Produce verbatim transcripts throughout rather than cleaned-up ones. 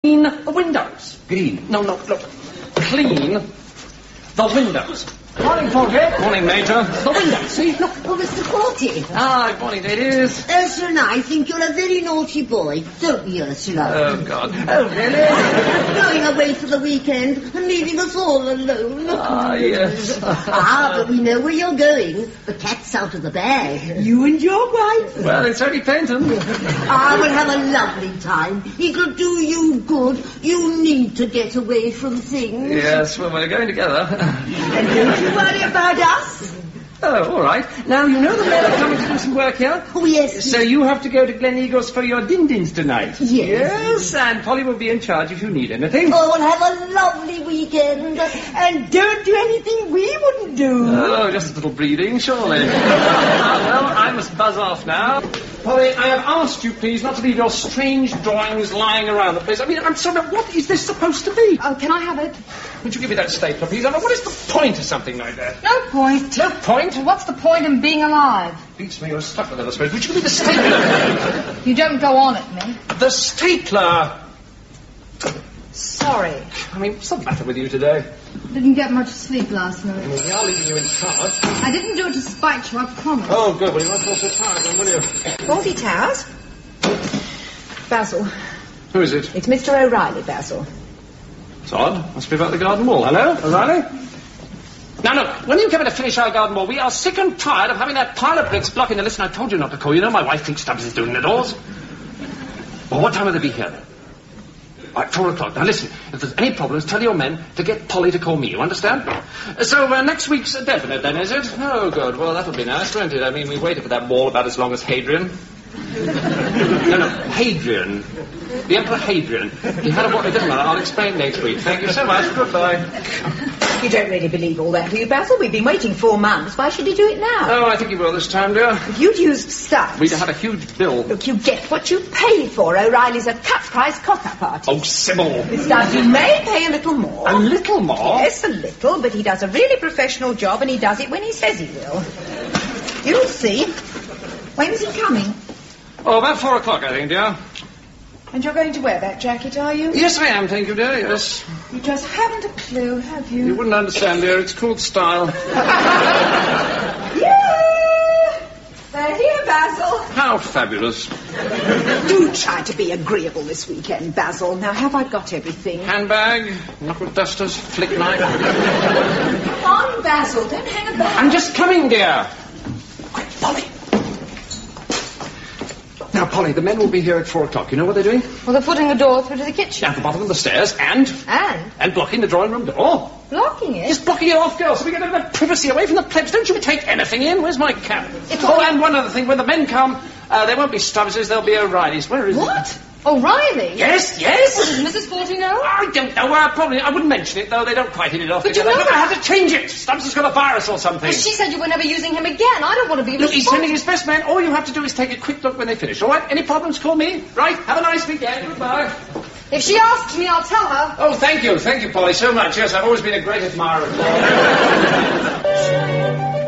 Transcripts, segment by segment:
Clean the windows. Green. No, no, look. Clean the windows. Morning, Forget. Morning, Major. The windows, see? Look. Oh, Mister Corty. Ah, good morning, ladies. Ursula and I think you're a very naughty boy, don't we, Ursula? Oh, God. Oh, really? Going away for the weekend and leaving us all alone. Ah, yes. Ah, but we know where you're going. The cat's out of the bag. You and your wife. Well, it's only Penton. I will have a lovely time. It'll do you good. You need to get away from things. Yes, well, we're going together. And don't you worry about us. Oh, all right. Now, you know the men are coming to do some work here? Oh, yes. So you have to go to Glen Eagles for your din-dins tonight? Yes. Yes, and Polly will be in charge if you need anything. Oh, we'll have a lovely weekend. And don't do anything we wouldn't do. Oh, just a little breeding, surely. Well, I must buzz off now. Polly, I have asked you, please, not to leave your strange drawings lying around the place. I mean, I'm sorry, what is this supposed to be? Oh, can I have it? Would you give me that stapler, please? I mean, what is the point of something like that? No point. No point? Well, what's the point in being alive? Beats me, you're stuck with it, I suppose. Would you give me the stapler? You don't go on at me. The stapler! Sorry. I mean, what's the matter with you today? Didn't get much sleep last I night. mean, we are leaving you in charge. I didn't do it to spite you, I promise. Oh, good. Well, you won't feel so tired then, will you? Forty Towers? Basil. Who is it? It's Mister O'Reilly, Basil. It's odd. Must be about the garden wall. Hello, O'Reilly? Now, look, when are you coming to finish our garden wall? We are sick and tired of having that pile of bricks blocking the... Listen, I told you not to call. You know my wife thinks Stubbs is doing the doors. Well, what time will they be here, then? Right, four o'clock. Now, listen, if there's any problems, tell your men to get Polly to call me, you understand? Uh, so, uh, next week's a definite, then, is it? Oh, good. Well, that'll be nice, won't it? I mean, we waited for that wall about as long as Hadrian. No, no, Hadrian. The Emperor Hadrian. He had a... It doesn't matter. I'll explain next week. Thank you so much. Goodbye. You don't really believe all that, do you, Basil? We've been waiting four months. Why should he do it now? Oh, I think he will this time, dear. If you'd used stuff. We'd have had a huge bill. Look, you get what you pay for. O'Reilly's a cut-price cock-up artist. Oh, Sybil. With Stubbs, you may pay a little more. A little more? Yes, a little, but he does a really professional job, and he does it when he says he will. You'll see. When is he coming? Oh, about four o'clock, I think, dear. And you're going to wear that jacket, are you? Yes, I am, thank you, dear, yes. You just haven't a clue, have you? You wouldn't understand, dear. It's called style. Yeah! They're here, Basil. How fabulous. Do try to be agreeable this weekend, Basil. Now, have I got everything? Handbag, knuckle dusters, flick knife. Come on, Basil. Don't hang about. I'm just coming, dear. Quick, Polly. Now, Polly, the men will be here at four o'clock. You know what they're doing? Well, they're putting a door through to the kitchen. At the bottom of the stairs, and... And? And blocking the drawing room door. Blocking it? Just blocking it off, girl, so we get a bit of privacy away from the plebs. Don't you take anything in. Where's my cap? It's oh, all- and one other thing. When the men come, uh, there won't be Stubbses, there'll be O'Reillys. Where is What? it? O'Reilly? Yes, yes. Well, does Missus Forty know? I don't know. Uh, probably. I wouldn't mention it, though. They don't quite hit it off But you together. know- Look, I have to change it. Stubbs has got a virus or something. Well, she said you were never using him again. I don't want to be Look, he's responsible. sending his best man. All you have to do is take a quick look when they finish. All right? Any problems, call me. Right? Have a nice weekend. Goodbye. If she asks me, I'll tell her. Oh, thank you. Thank you, Polly, so much. Yes, I've always been a great admirer of yours.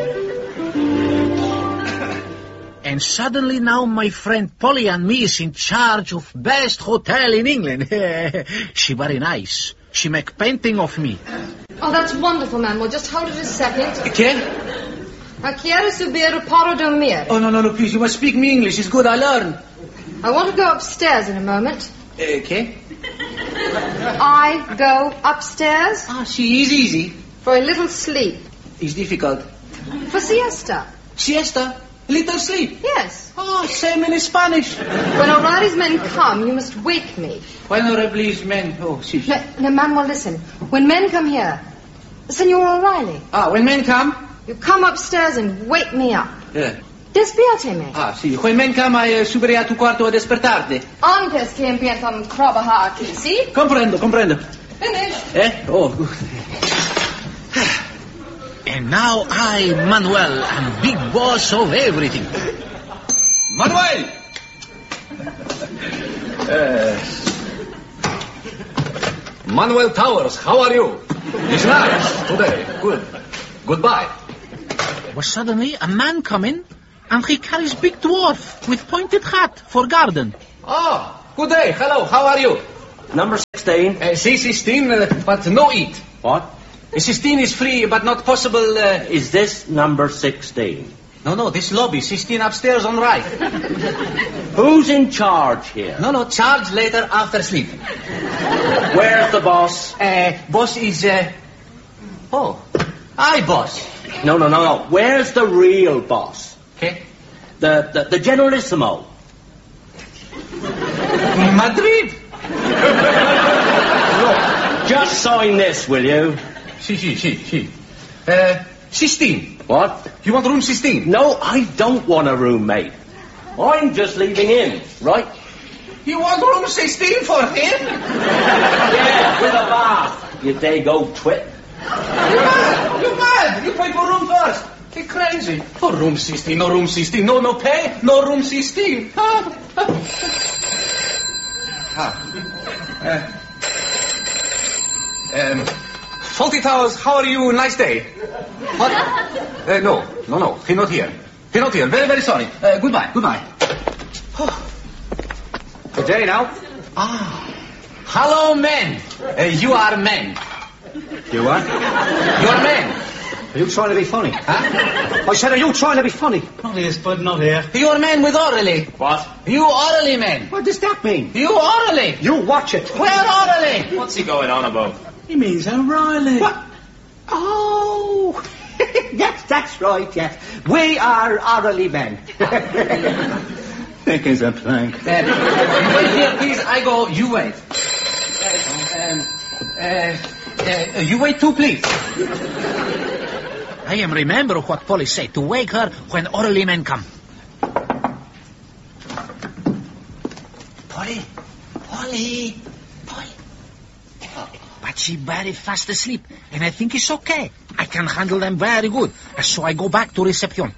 And suddenly now my friend Polly and me is in charge of best hotel in England. She very nice. She make painting of me. Oh, that's wonderful, ma'am. Well, just hold it a second. Okay? A quiero subir paro dormir. Oh, no, no, no, please. You must speak me English. It's good. I learn. I want to go upstairs in a moment. Okay? I go upstairs Ah, she is easy. for a little sleep. It's difficult. For siesta. Siesta. Little sleep. Yes. Oh, same in Spanish. When O'Reilly's men come, you must wake me. Honorable men. Oh, si. No, no, ma'am, well, listen. When men come here, Senor O'Reilly, Ah, when men come? you come upstairs and wake me up. Yeah. Despiáteme. Ah, sì. When men come, I uh, subiré a tu cuarto a despertarte. Antes que empiezan a trabajar aquí, ¿sí? Comprendo, comprendo. Finish. Eh? Oh, good. And now I, Manuel, am big boss of everything. Manuel! Uh, Manuel Towers, how are you? It's nice today. Good. Goodbye. Well, suddenly a man come in, and he carries big dwarf with pointed hat for garden. Ah, good day. Hello, how are you? Number sixteen? Uh, C sixteen, uh, but no eat. What? Uh, sixteen is free, but not possible... Uh... Is this number sixteen? No, no, this lobby, sixteen upstairs on right. Who's in charge here? No, no, charge later after sleep. Where's the boss? Uh, boss is... Uh... Oh, I boss. No, no, no, no. Where's the real boss? Okay. The, the, the Generalissimo. Madrid. Look, just sign this, will you? Si, si, si, si. Uh, sixteen. What? You want room sixteen? No, I don't want a roommate. I'm just leaving in, right? You want room sixteen for him? Yeah, with a bath. You dago twit. You mad? You mad? You pay for room first. You crazy. For room sixteen, no room sixteen. No, no pay, no room sixteen. Ah. Uh, um, Faulty Towers, how are you? Nice day. What? Uh, no, no, no. He not here. He not here. Very, very sorry. Uh, goodbye, goodbye. Good day now. Ah. Hello, men. Uh, you are men. You are? You are men. Are you trying to be funny? Huh? I said, are you trying to be funny? Not here, Spud, not here. You are men with orally. What? You orally men. What does that mean? You orally. You watch it. Where orally? What's he going on about? He means O'Reilly. What? Oh, yes, that's right, yes. We are orally men. Think he's a plank. Uh, wait here, please. I go. You wait. Uh, um, uh, uh, you wait too, please. I am remember what Polly said, to wake her when orally men come. Polly, Polly, Polly. But she very fast asleep, and I think it's okay. I can handle them very good. So I go back to reception.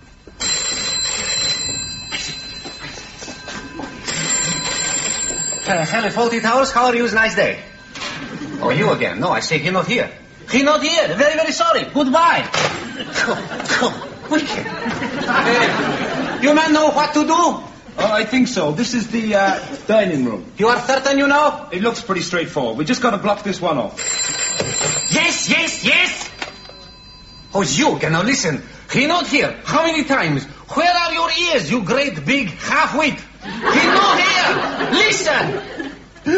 Uh, hello, Faulty Towers. How are you? It's a nice day. Oh, you again? No, I say he not here. He not here. Very, very sorry. Goodbye. Wicked. Uh, you men know what to do? Oh, I think so. This is the uh, dining room. You are certain you know? It looks pretty straightforward. We just got to block this one off. Yes, yes, yes. Oh, you can now listen. He not here. How many times? Where are your ears, you great big half-wit? He not here. Listen.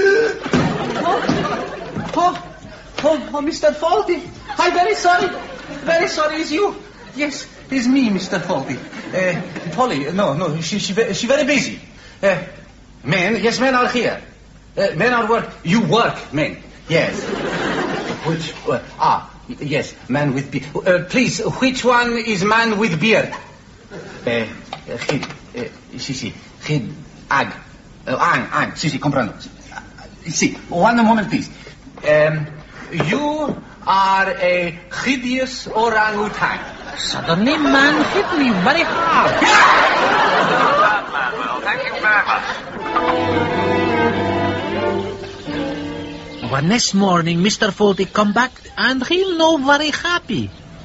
oh, oh, oh, oh, Mister Faulty. I'm very sorry. Very sorry. It's you. Yes, it's me, Mister Faulty. Uh, Polly, no, no, she, she, she very busy. Uh, men, yes, men are here. Uh, men are work. You work, men. Yes. Which, uh, ah, yes, man with beard. Uh, please, which one is man with beard? Uh, Hid, uh, si, si, Hid, Ag, uh, Ang, Ang, si, si, comprendo. Uh, si, one moment, please. Um, you are a hideous orangutan. Suddenly, man hit me very hard. That man will. Thank you very much. But next morning, Mister Faulty come back, and he'll know very happy.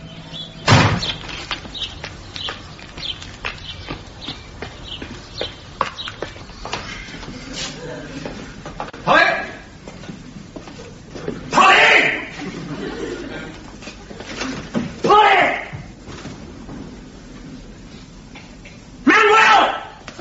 Polly! Polly! Polly! Manuel!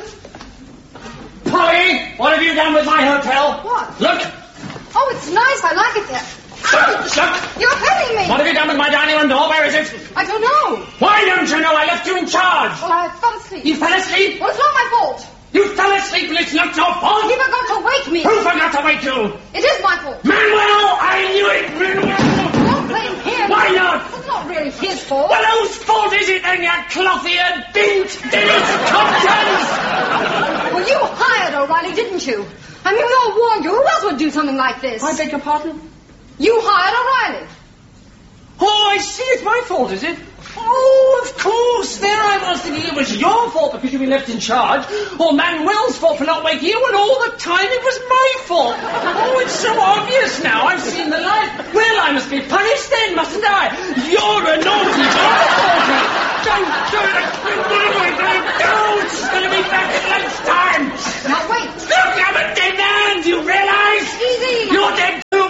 Polly, what have you done with my hotel? What? Look! Oh, it's nice. I like it there. Look! Look! You're hurting me. What have you done with my dining room door? Where is it? I don't know. Why don't you know? I left you in charge. Well, I fell asleep. You fell asleep? Well, it's not my fault. You fell asleep and it's not your fault. You forgot to wake me. Who forgot to wake you? It is my fault. Manuel! I knew it, Manuel! Don't blame him. Why not? It's not really his fault. Well, whose fault is it then, you clothier, dint, dint, contents? Well, you hired O'Reilly, didn't you? I mean, we all warned you. Who else would do something like this? I beg your pardon? You hired O'Reilly. Oh, I see. It's my fault, is it? Oh, of course. There I was thinking it was your fault because you've been left in charge, or Manuel's fault for not waking you, and all the time it was my fault. Oh, it's so obvious now. I've seen the light. Well, I must be punished then, mustn't I? You're a naughty, you're a naughty. Don't, don't, don't. She's going to be back at lunchtime. Now, wait. Look, I'm a dead man. Do you realize? Easy. You're dead too.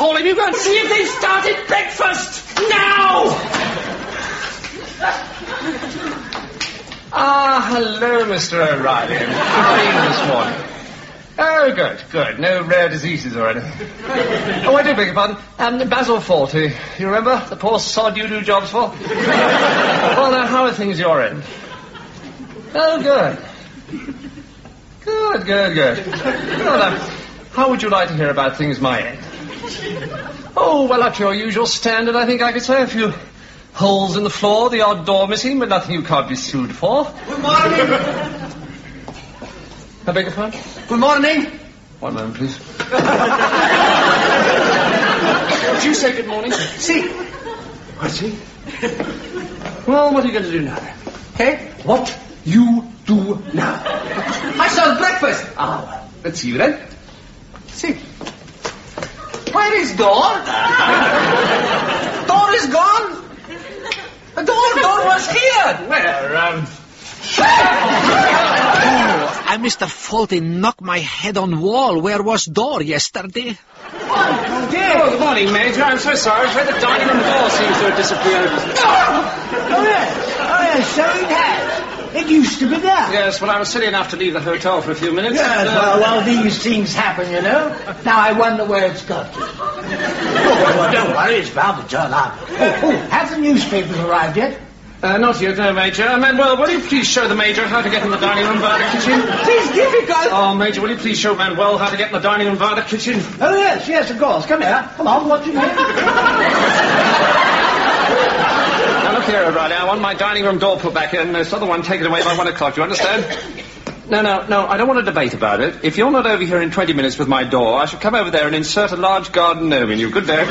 call him. You go and see if they've started breakfast. Now! Ah, hello, Mister O'Reilly. How are you this morning? Oh, good, good. No rare diseases or anything. Oh, I do beg your pardon. Um, Basil Fawlty. You remember? The poor sod you do jobs for? Well, now, how are things your end? Oh, good. Good, good, good. Well, now, how would you like to hear about things my end? Oh, well, up to your usual standard, I think I could say. A few holes in the floor, the odd door missing, but nothing you can't be sued for. Good morning. I beg your pardon? Good morning. One moment, please. Did you say good morning? See. I see. Well, what are you going to do now, then? Okay. What you do now? I serve breakfast. Ah, well, let's see you then. See. Where is door? Door is gone. The door, door was here. Where, um... Oh, and Mister Fawlty knocked my head on wall. Where was door yesterday? Oh, dear. Oh, good morning, Major. I'm so sorry. I'm afraid the dining room door seems to have disappeared. Oh, yes. Oh, yes, so it has. It used to be there. Yes, well, I was silly enough to leave the hotel for a few minutes. Yes, uh, well, well, these things happen, you know. Now I wonder where it's got to. Oh, well, don't worry, it's bound to turn up. Oh, oh, have the newspapers arrived yet? Uh, not yet, no, Major. Uh, Manuel, will you please show the Major how to get in the dining room via the kitchen? It's difficult. Oh, Major, will you please show Manuel how to get in the dining room via the kitchen? Oh, yes, yes, of course. Come here. Come on, what's your name? Now, look here, O'Reilly. I want my dining room door put back in, this other one taken away by one o'clock. Do you understand? No, no, no, I don't want a debate about it. If you're not over here in twenty minutes with my door, I shall come over there and insert a large garden gnome in you. Good day.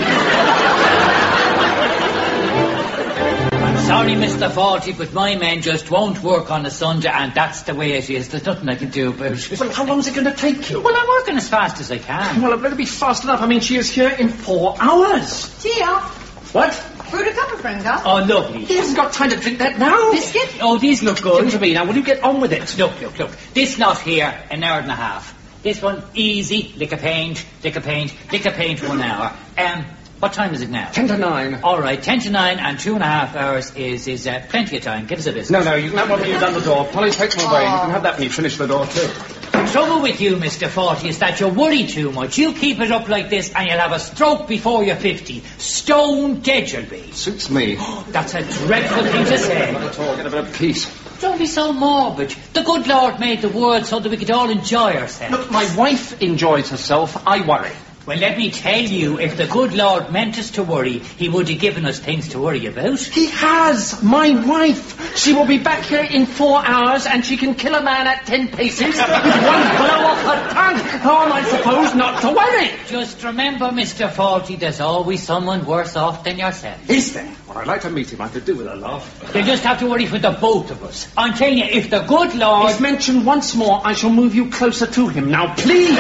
Sorry, Mister Fawlty, but my men just won't work on a Sunday, and that's the way it is. There's nothing I can do about it. Well, how long is it going to take you? Well, I'm working as fast as I can. Well, it better be fast enough. I mean, she is here in four hours. Tia, What? brewed a cup of Bringa. Oh, lovely. He hasn't got time to drink that now. Biscuit? Oh, these look Give good. them to me now. Will you get on with it? Look, look, look. This lot here, an hour and a half. This one, easy, lick a paint, lick a paint, lick a paint, one hour. Um, what time is it now? Ten to nine. All right, ten to nine and two and a half hours is is uh, plenty of time. Give us a biscuit. No, no, you can have one when you've done the door. Polly, take them away. You can have that when you finish the door, too. The trouble with you, Mister Fawlty, is that you worry too much. You keep it up like this and you'll have a stroke before you're fifty. Stone dead you'll be. Suits me. That's a dreadful thing to say. Not at all. Get a bit of peace. Don't be so morbid. The good Lord made the world so that we could all enjoy ourselves. Look, my wife enjoys herself. I worry. Well, let me tell you, if the good Lord meant us to worry, he would have given us things to worry about. He has. My wife. She will be back here in four hours and she can kill a man at ten paces with one blow off her tongue. How am I supposed not to worry? Just remember, Mister Fawlty, there's always someone worse off than yourself. Is there? Well, I'd like to meet him. I could do with a laugh. You just have to worry for the both of us. I'm telling you, if the good Lord... If mentioned once more, I shall move you closer to him. Now, please!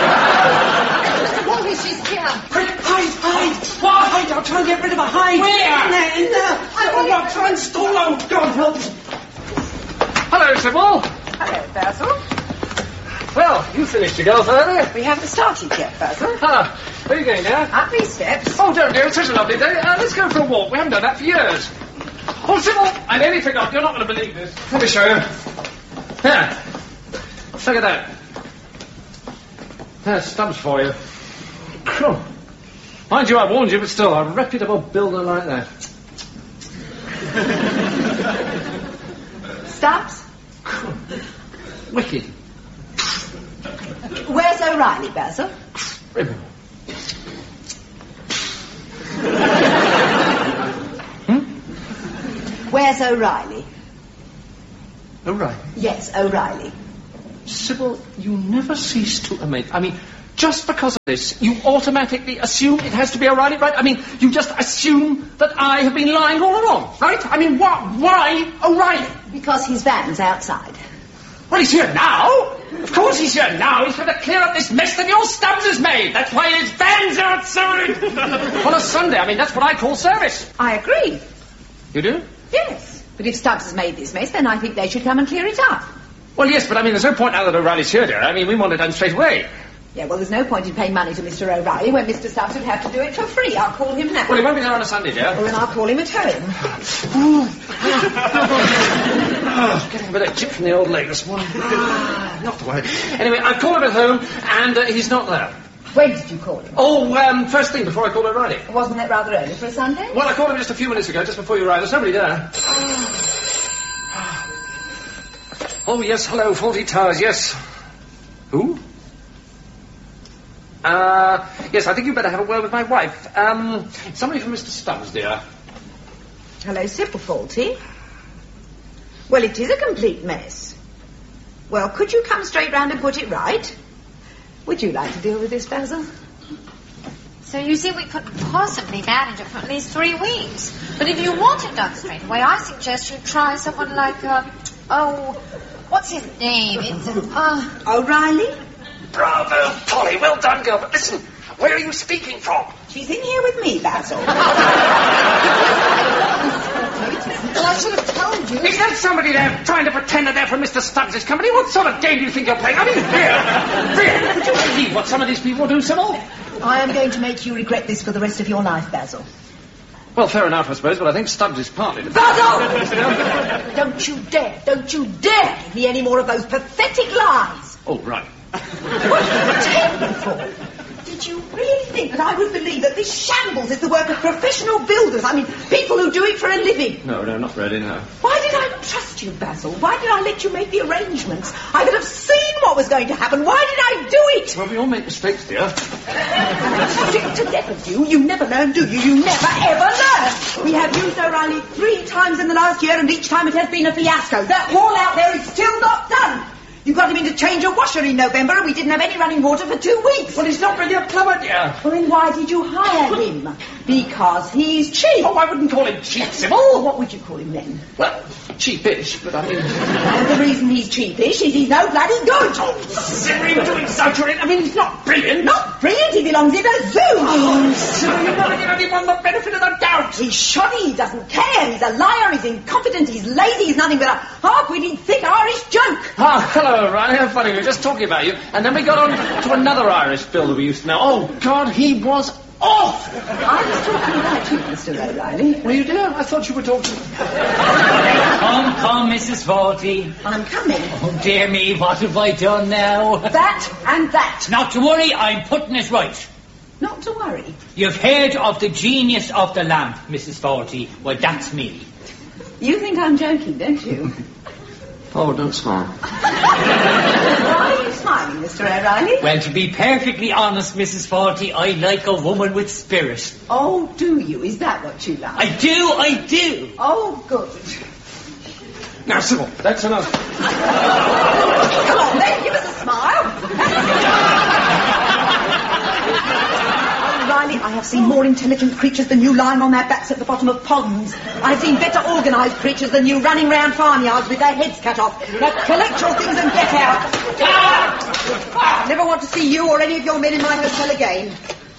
Fawlty, she's here. Quick, hide, hide! What? Hide, I'll try and get rid of her. Hide! Where? In there, in there! Oh, I'll try and stall out. God help. Hello, Sybil. Hello, Basil. Well, you finished your golf early. We haven't started yet, Basil. Ah, where are you going now? Up these steps. Oh, don't do it. It's such a lovely day. Uh, let's go for a walk. We haven't done that for years. Oh, Sybil, I nearly forgot. You're not going to believe this. Let me show you. Here. Look at that. There's Stubbs for you. Cool. Mind you, I warned you, but still, a reputable builder like that. Stubbs? Wicked. Where's O'Reilly, Basil? Ribbon. hmm? Where's O'Reilly? O'Reilly. Yes, O'Reilly. Sybil, you never cease to amaze. I mean, just because of this, you automatically assume it has to be O'Reilly, right? I mean, you just assume that I have been lying all along, right? I mean, why, why O'Reilly? Because his van's outside. Well, he's here now. Of course he's here now. He's going to clear up this mess that your Stubbs has made. That's why his van's outside. On a Sunday, I mean, that's what I call service. I agree. You do? Yes. But if Stubbs has made this mess, then I think they should come and clear it up. Well, yes, but I mean, there's no point now that O'Reilly's here, dear. I mean, we want it done straight away. Yeah, well, there's no point in paying money to Mister O'Reilly when Mister Stubbs would have to do it for free. I'll call him now. Well, he won't be there on a Sunday, dear. Well, then I'll call him at home. Oh, getting a bit of chip from the old leg this morning. Not to worry. Anyway, I've called him at home, and uh, he's not there. When did you call him? Oh, um, first thing before I called O'Reilly. Wasn't that rather early for a Sunday? Well, I called him just a few minutes ago, just before you arrived. There's nobody there. Oh, yes, hello, Faulty Towers, yes. Who? Uh, yes, I think you'd better have a word with my wife. Um, somebody from Mister Stubbs, dear. Hello, Sybil Faulty. Well, it is a complete mess. Well, could you come straight round and put it right? Would you like to deal with this, Basil? So you see, we couldn't possibly manage it for at least three weeks. But if you want it done straight away, I suggest you try someone like, uh, oh, what's his name? It's, uh... O'Reilly? Bravo, Polly. Well done, girl. But listen, where are you speaking from? She's in here with me, Basil. Well, I should have told you. Is there somebody there trying to pretend that they're from Mister Stubbs' company? What sort of game do you think you're playing? I mean, here, here. Could you believe what some of these people do, Sybil? I am going to make you regret this for the rest of your life, Basil. Well, fair enough, I suppose, but I think Stubbs is partly... Basil! Don't you dare, don't you dare give me any more of those pathetic lies. Oh, right. What are you pretending for? Did you really think that I would believe that this shambles is the work of professional builders? I mean, people who do it for a living. No, no, not really, no. Why did I trust you, Basil? Why did I let you make the arrangements? I could have seen what was going to happen. Why did I do it? Well, we all make mistakes, dear. Sick to death of you. You never learn, do you? You never, ever learn. We have used O'Reilly three times in the last year, and each time it has been a fiasco. That wall out there is still not done. You got him in to change a washer in November, and we didn't have any running water for two weeks. Well, he's not really a plumber, dear. Well, then why did you hire him? Because he's cheap. Oh, I wouldn't call him cheap, Sybil. Well, what would you call him then? Well, cheapish, but I mean... And the reason he's cheapish is he's no bloody good. Oh, Sybil, you do exaggerate. I mean, he's not brilliant. Not brilliant, he belongs in a zoo. Oh, Sybil, you've got to give anyone the benefit of the doubt. He's shoddy, he doesn't care, he's a liar, he's incompetent, he's lazy, he's nothing but a half-witted, thick Irish joke. Ah, hello, O'Reilly, how funny. We were just talking about you, and then we got on to another Irish builder we used to know. Oh, God, he was awful. I was talking about you, Mister O'Reilly. Were you, dear? I thought you were talking... Come, come, Missus Faulty. I'm coming. Oh, dear me, what have I done now? That and that. Not to worry, I'm putting it right. Not to worry. You've heard of the genius of the lamp, Missus Faulty. Well, that's me. You think I'm joking, don't you? Oh, don't smile. Why are you smiling, Mister O'Reilly? Well, to be perfectly honest, Missus Faulty, I like a woman with spirit. Oh, do you? Is that what you like? I do, I do. Oh, good. Now, Sybil, that's enough. Come on, then, give us a smile. O'Reilly, I have seen more intelligent creatures than you lying on their backs at the bottom of ponds. I have seen better organised creatures than you running round farmyards with their heads cut off. Now, collect your things and get out. I never want to see you or any of your men in my hotel again.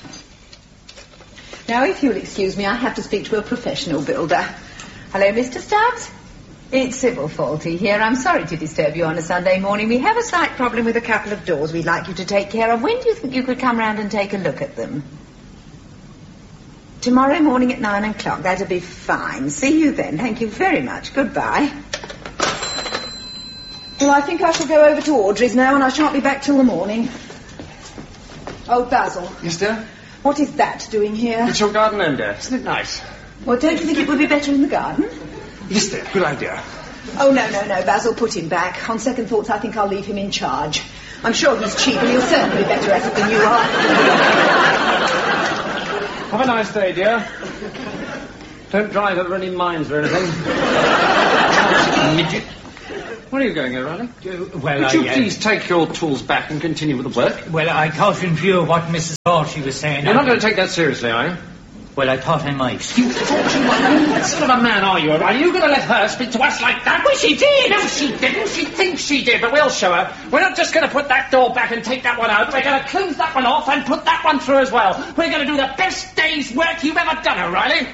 Now, if you'll excuse me, I have to speak to a professional builder. Hello, Mister Stubbs? It's Sybil Faulty here. I'm sorry to disturb you on a Sunday morning. We have a slight problem with a couple of doors we'd like you to take care of. When do you think you could come round and take a look at them? Tomorrow morning at nine o'clock. That'll be fine. See you then. Thank you very much. Goodbye. Well, I think I shall go over to Audrey's now, and I shan't be back till the morning. Oh, Basil. Yes, dear? What is that doing here? It's your garden end, dear. Isn't it nice? Well, don't you think it would be better in the garden? Yes, dear. Good idea. Oh, no, no, no, Basil, put him back. On second thoughts, I think I'll leave him in charge. I'm sure he's cheap, and he'll certainly be better at it than you are. Have a nice day, dear. Don't drive over any mines or anything. Midget. Where are you going, O'Reilly? Uh, well, Would I, you uh, please take your tools back and continue with the work? Well, I thought in view of what Missus Faulty was saying... You're not going to take that seriously, are you? Well, I thought I might. You thought you were? I mean, what sort of a man are you, O'Reilly? Are you going to let her speak to us like that? Well, she did. No, she didn't. She thinks she did, but we'll show her. We're not just going to put that door back and take that one out. We're going to close that one off and put that one through as well. We're going to do the best day's work you've ever done, O'Reilly.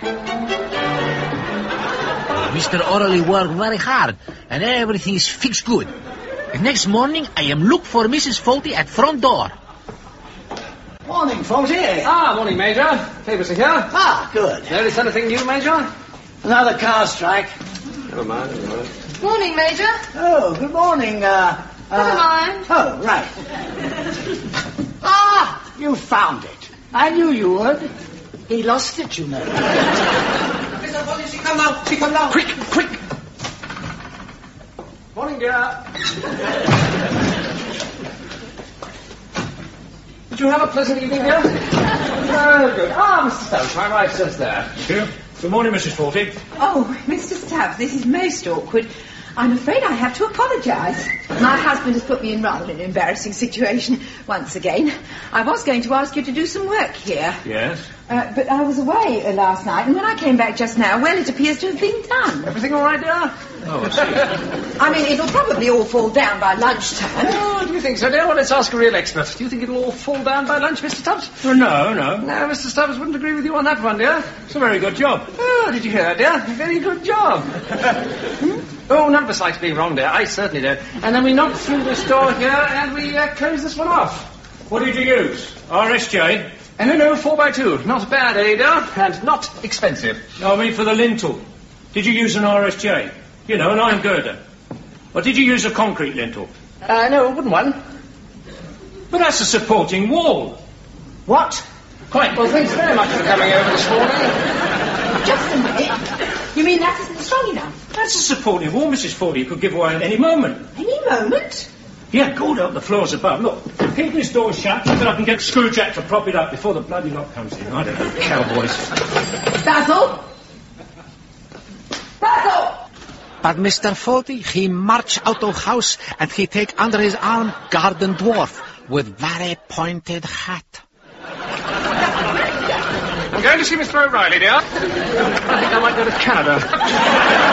Mister O'Reilly worked very hard, and everything is fixed good. The next morning, I am look for Missus Faulty at front door. Morning, Fawlty. Ah, morning, Major. Favours are here. Ah, good. Notice anything new, Major? Another car strike. Never mind, never mind. Morning, Major. Oh, good morning, uh... Never uh, mind. Oh, right. Ah, you found it. I knew you would. He lost it, you know. Mister Foley, she come now. She come now. Quick, quick! Morning, dear. Did you have a pleasant evening, dear? Oh, good. Ah, Mister Stubbs, my wife says there. Thank you. Good morning, Missus Fawlty. Oh, Mister Stubbs, this is most awkward. I'm afraid I have to apologise. My husband has put me in rather an embarrassing situation once again. I was going to ask you to do some work here. Yes? Uh, but I was away uh, last night, and when I came back just now, well, it appears to have been done. Everything all right, dear? Oh, I see. I mean, it'll probably all fall down by lunchtime. Oh, do you think so, dear? Well, let's ask a real expert. Do you think it'll all fall down by lunch, Mister Stubbs? Oh, no, no. No, Mister Stubbs wouldn't agree with you on that one, dear. It's a very good job. Oh, did you hear that, dear? Very good job. hmm? Oh, none of us likes being wrong, dear. I certainly don't. And then we knock through this door here, and we uh, close this one off. What did you use? R S J? And no, no, four by two. Not bad, eh, dear? And not expensive. No, I mean for the lintel. Did you use an R S J? You know, an iron girder. Or did you use a concrete lintel? Uh, no, a wooden one. But that's a supporting wall. What? Quite. Well, thanks very much for coming over this morning. Just a minute. You mean that isn't strong enough? That's a supporting wall, Missus Fawlty. You could give away at any moment. Any moment? Yeah, go up the floors above. Look, keep this door shut so that I can get Screwjack to prop it up before the bloody lot comes in. I don't know, cowboys. Basil? Basil! But Mister Fawlty, he march out of house and he take under his arm garden dwarf with very pointed hat. I'm going to see Mister O'Reilly, dear. I think I might go to Canada.